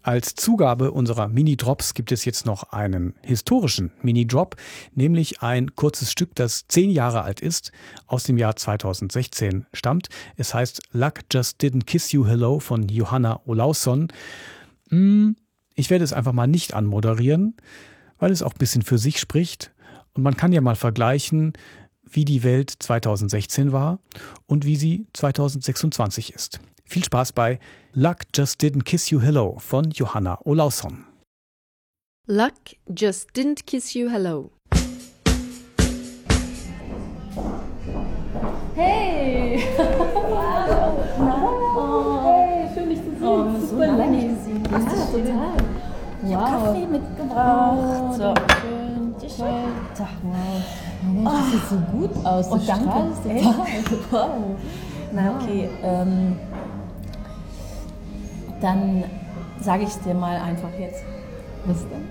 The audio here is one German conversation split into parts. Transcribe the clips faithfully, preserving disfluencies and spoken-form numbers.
Als Zugabe unserer Mini-Drops gibt es jetzt noch einen historischen Mini-Drop, nämlich ein kurzes Stück, das zehn Jahre alt ist, aus dem Jahr zweitausendsechzehn stammt. Es heißt Luck Just Didn't Kiss You Hello von Johanna Olausson. Ich werde es einfach mal nicht anmoderieren, weil es auch ein bisschen für sich spricht. Und man kann ja mal vergleichen, wie die Welt zweitausendsechzehn war und wie sie zweitausendsechsundzwanzig ist. Viel Spaß bei Luck Just Didn't Kiss You Hello von Johanna Olausson. Luck just didn't kiss you hello. Hey! Wow! Oh, hey, schön dich zu sehen. Oh, super so lange lange gesehen. Ja, total. Ich habe Wow. Kaffee mitgebracht. Oh, so. schön. Toll. So. Wow. Oh, das sieht so gut aus. Oh, Du danke. strahlst Echt? total. Wow. Na okay, ähm, dann sage ich es dir mal einfach jetzt. Was denn?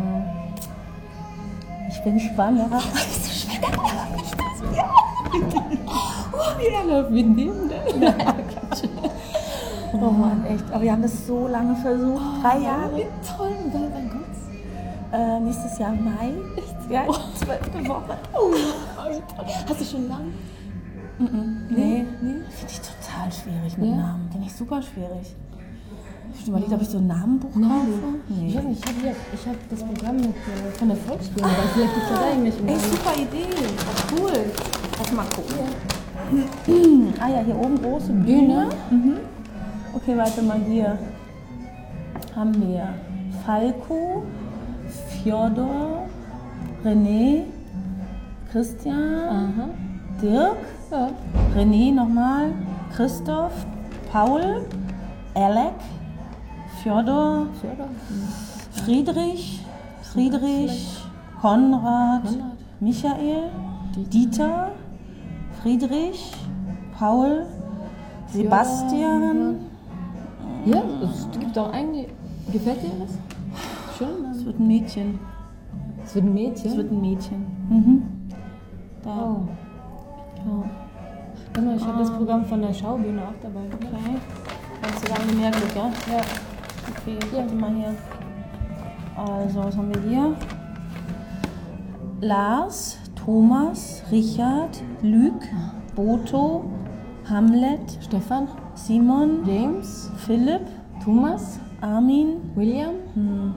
Ich bin schwanger. Bist du schwanger? Ja. Oh, wie lange? Wir nehmen denn? Oh Mann, echt. Aber wir haben das so lange versucht. Drei Jahre. Wie toll. Wann wann kommt's? Äh, nächstes Jahr Mai. Ja, Oh. zwölfte Woche. Oh, wie toll. Hast du schon lang? Nee, Nee? finde ich total schwierig mit Ja? Namen. Finde ich super schwierig. Ich habe überlegt, ob ich so ein Namenbuch kaufe. Nee. Ich weiß nicht, ich habe hier- ich hab das Programm mit, äh, von der Volksbühne, weil vielleicht gibt es ja da irgendwelche Ey, Namen. super Idee. Cool. Lass mal gucken. Ah ja, hier oben große Bühne. Mhm. Okay, warte mal hier. Haben wir Falco, Fjodor, René, Christian, Aha. Dirk, Ja. René nochmal, Christoph, Paul, Alec, Fjodor, Förder. Friedrich, Friedrich, Konrad, Konrad. Michael, Dieter, Friedrich, Paul, Sebastian. Ja, es gibt auch eigentlich. Gefällt dir das? Schön. Es wird ein Mädchen. Es wird ein Mädchen. Es wird ein Mädchen. Mhm. Da. Oh. Ja. Warte mal, ich habe das Programm von der Schaubühne auch dabei. Okay. Hast du lange mehr Glück, ja? Ja. Okay, warte mal hier. Also, was haben wir hier? Lars, Thomas, Richard, Luc, Boto, Hamlet, Stefan, Simon, James, Philipp, Thomas, Armin, William.